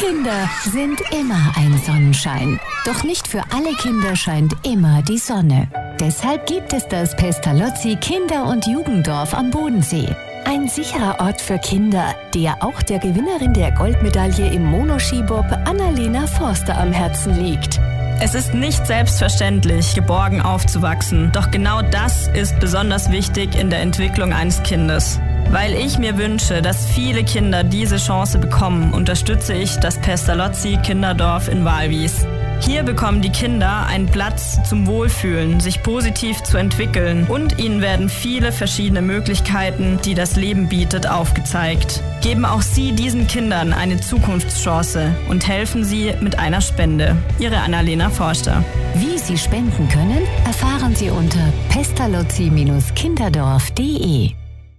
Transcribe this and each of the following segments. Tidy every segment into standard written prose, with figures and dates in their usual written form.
Kinder sind immer ein Sonnenschein. Doch nicht für alle Kinder scheint immer die Sonne. Deshalb gibt es das Pestalozzi Kinder- und Jugenddorf am Bodensee. Ein sicherer Ort für Kinder, der auch der Gewinnerin der Goldmedaille im Monoskibob Annalena Forster am Herzen liegt. Es ist nicht selbstverständlich, geborgen aufzuwachsen. Doch genau das ist besonders wichtig in der Entwicklung eines Kindes. Weil ich mir wünsche, dass viele Kinder diese Chance bekommen, unterstütze ich das Pestalozzi Kinderdorf in Walwies. Hier bekommen die Kinder einen Platz zum Wohlfühlen, sich positiv zu entwickeln und ihnen werden viele verschiedene Möglichkeiten, die das Leben bietet, aufgezeigt. Geben auch Sie diesen Kindern eine Zukunftschance und helfen Sie mit einer Spende. Ihre Annalena Forster. Wie Sie spenden können, erfahren Sie unter pestalozzi-kinderdorf.de.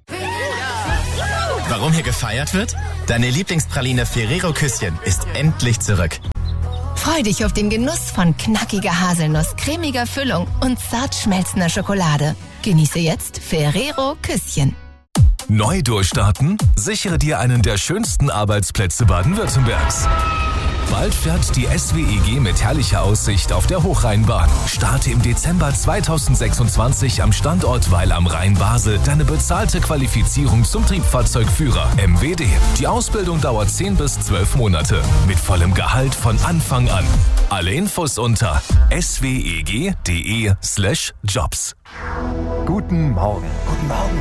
Warum hier gefeiert wird? Deine Lieblingspraline Ferrero Küsschen ist endlich zurück. Freu dich auf den Genuss von knackiger Haselnuss, cremiger Füllung und zart schmelzender Schokolade. Genieße jetzt Ferrero Küsschen. Neu durchstarten? Sichere dir einen der schönsten Arbeitsplätze Baden-Württembergs. Bald fährt die SWEG mit herrlicher Aussicht auf der Hochrheinbahn. Starte im Dezember 2026 am Standort Weil am Rhein Basel deine bezahlte Qualifizierung zum Triebfahrzeugführer MWD. Die Ausbildung dauert 10 bis 12 Monate mit vollem Gehalt von Anfang an. Alle Infos unter sweg.de/jobs. Guten Morgen. Guten Morgen.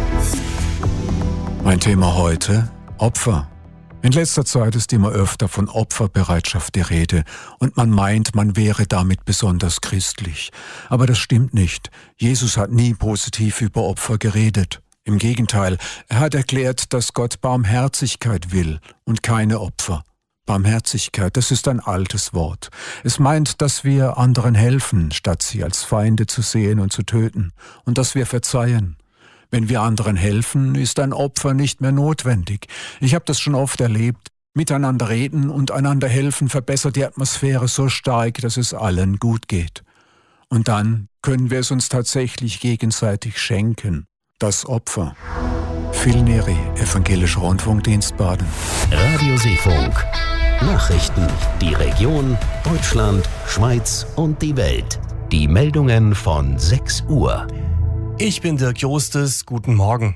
Mein Thema heute: Opfer. In letzter Zeit ist immer öfter von Opferbereitschaft die Rede und man meint, man wäre damit besonders christlich. Aber das stimmt nicht. Jesus hat nie positiv über Opfer geredet. Im Gegenteil, er hat erklärt, dass Gott Barmherzigkeit will und keine Opfer. Barmherzigkeit, das ist ein altes Wort. Es meint, dass wir anderen helfen, statt sie als Feinde zu sehen und zu töten, und dass wir verzeihen. Wenn wir anderen helfen, ist ein Opfer nicht mehr notwendig. Ich habe das schon oft erlebt. Miteinander reden und einander helfen verbessert die Atmosphäre so stark, dass es allen gut geht. Und dann können wir es uns tatsächlich gegenseitig schenken. Das Opfer. Phil Neri, Evangelischer Rundfunkdienst Baden. Radio Seefunk. Nachrichten, die Region, Deutschland, Schweiz und die Welt. Die Meldungen von 6 Uhr. Ich bin Dirk Jostes, guten Morgen.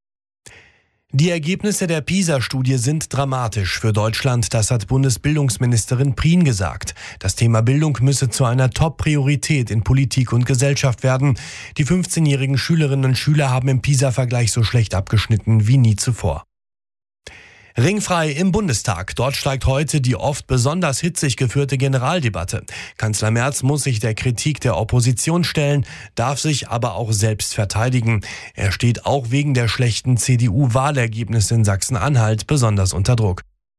Die Ergebnisse der PISA-Studie sind dramatisch für Deutschland, das hat Bundesbildungsministerin Prien gesagt. Das Thema Bildung müsse zu einer Top-Priorität in Politik und Gesellschaft werden. Die 15-jährigen Schülerinnen und Schüler haben im PISA-Vergleich so schlecht abgeschnitten wie nie zuvor. Ringfrei im Bundestag. Dort steigt heute die oft besonders hitzig geführte Generaldebatte. Kanzler Merz muss sich der Kritik der Opposition stellen, darf sich aber auch selbst verteidigen. Er steht auch wegen der schlechten CDU-Wahlergebnisse in Sachsen-Anhalt besonders unter Druck.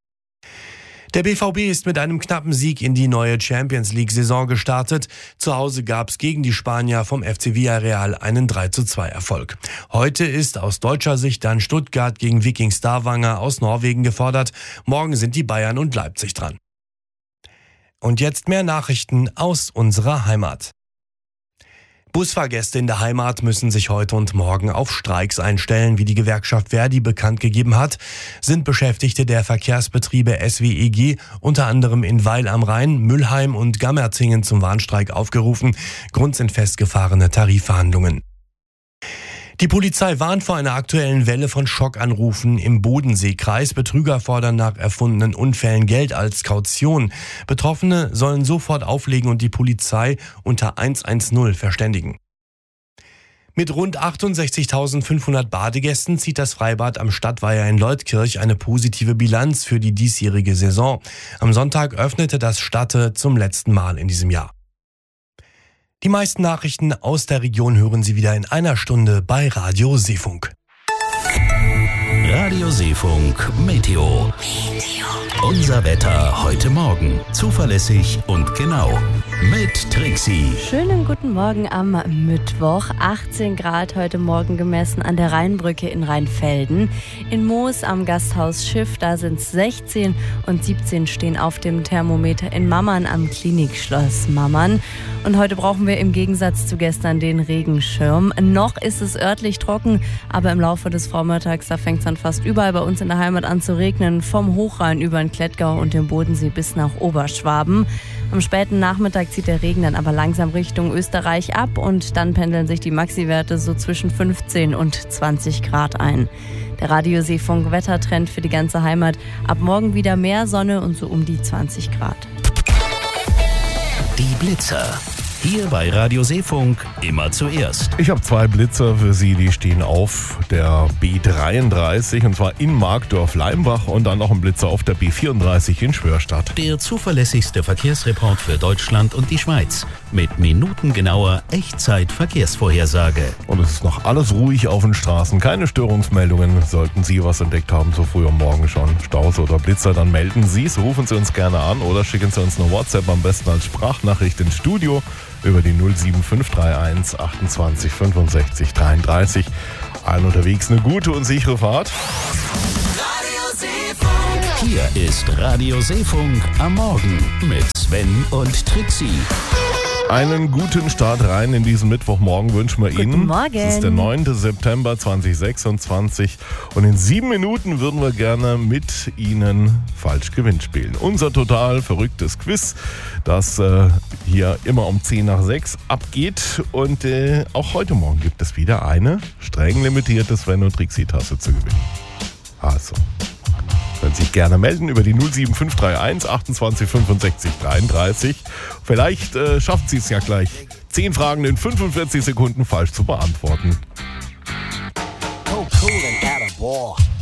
Der BVB ist mit einem knappen Sieg in die neue Champions-League-Saison gestartet. Zu Hause gab es gegen die Spanier vom FC Villarreal einen 3:2-Erfolg. Heute ist aus deutscher Sicht dann Stuttgart gegen Viking Stavanger aus Norwegen gefordert. Morgen sind die Bayern und Leipzig dran. Und jetzt mehr Nachrichten aus unserer Heimat. Busfahrgäste in der Heimat müssen sich heute und morgen auf Streiks einstellen. Wie die Gewerkschaft Verdi bekannt gegeben hat, sind Beschäftigte der Verkehrsbetriebe SWEG unter anderem in Weil am Rhein, Mülheim und Gammertingen zum Warnstreik aufgerufen. Grund sind festgefahrene Tarifverhandlungen. Die Polizei warnt vor einer aktuellen Welle von Schockanrufen im Bodenseekreis. Betrüger fordern nach erfundenen Unfällen Geld als Kaution. Betroffene sollen sofort auflegen und die Polizei unter 110 verständigen. Mit rund 68.500 Badegästen zieht das Freibad am Stadtweiher in Leutkirch eine positive Bilanz für die diesjährige Saison. Am Sonntag öffnete das Statte zum letzten Mal in diesem Jahr. Die meisten Nachrichten aus der Region hören Sie wieder in einer Stunde bei Radio Seefunk. Radio Seefunk Meteo. Unser Wetter heute Morgen. Zuverlässig und genau. mit Trixie. Schönen guten Morgen am Mittwoch. 18 Grad heute Morgen gemessen an der Rheinbrücke in Rheinfelden. In Moos am Gasthaus Schiff, da sind es 16 und 17 stehen auf dem Thermometer in Mammern am Klinikschloss Mammern. Und heute brauchen wir im Gegensatz zu gestern den Regenschirm. Noch ist es örtlich trocken, aber im Laufe des Vormittags, da fängt es dann fast überall bei uns in der Heimat an zu regnen. Vom Hochrhein über den Klettgau und den Bodensee bis nach Oberschwaben. Am späten Nachmittag zieht der Regen dann aber langsam Richtung Österreich ab und dann pendeln sich die Maxi-Werte so zwischen 15 und 20 Grad ein. Der Radioseefunk-Wettertrend für die ganze Heimat. Ab morgen wieder mehr Sonne und so um die 20 Grad. Die Blitzer. Hier bei Radio Seefunk immer zuerst. Ich habe 2 Blitzer für Sie, die stehen auf der B33 und zwar in Markdorf-Leimbach und dann noch ein Blitzer auf der B34 in Schwörstadt. Der zuverlässigste Verkehrsreport für Deutschland und die Schweiz mit minutengenauer Echtzeit-Verkehrsvorhersage. Und es ist noch alles ruhig auf den Straßen, keine Störungsmeldungen. Sollten Sie was entdeckt haben, so früh am Morgen schon, Staus oder Blitzer, dann melden Sie es, rufen Sie uns gerne an oder schicken Sie uns eine WhatsApp, am besten als Sprachnachricht ins Studio über die 07531 28 65 33. Allen unterwegs eine gute und sichere Fahrt. Radio Seefunk. Hier ist Radio Seefunk am Morgen mit Sven und Trixie. Einen guten Start rein in diesen Mittwochmorgen wünschen wir Ihnen. Guten Morgen. Es ist der 9. September 2026 und in 7 Minuten würden wir gerne mit Ihnen Falsch-Gewinn spielen. Unser total verrücktes Quiz, das hier immer um 10 nach 6 abgeht und auch heute Morgen gibt es wieder eine streng limitierte Sven- und Trixie-Tasse zu gewinnen. Also, können sich gerne melden über die 07531 28 65 33. Vielleicht schaffen Sie es ja gleich, 10 Fragen in 45 Sekunden falsch zu beantworten. So cool and attaboy.